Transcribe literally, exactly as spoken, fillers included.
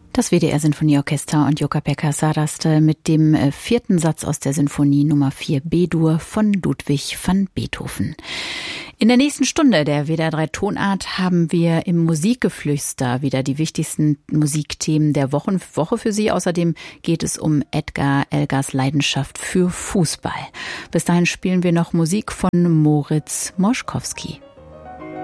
Das W D R-Sinfonieorchester und Jukka-Pekka Saraste mit dem vierten Satz aus der Sinfonie Nummer vier B-Dur von Ludwig van Beethoven. In der nächsten Stunde der W D R drei Tonart haben wir im Musikgeflüster wieder die wichtigsten Musikthemen der Wochen, Woche für Sie. Außerdem geht es um Edgar Elgars Leidenschaft für Fußball. Bis dahin spielen wir noch Musik von Moritz Moschkowski.